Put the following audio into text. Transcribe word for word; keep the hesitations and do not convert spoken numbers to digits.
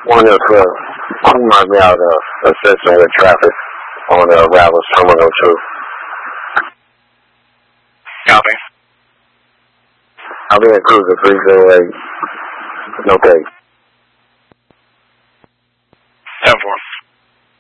One of uh, who might be out uh, assisting with traffic on uh, Rattles Terminal two. Copy. I'll be at Cruiser three zero eight. Okay. ten four.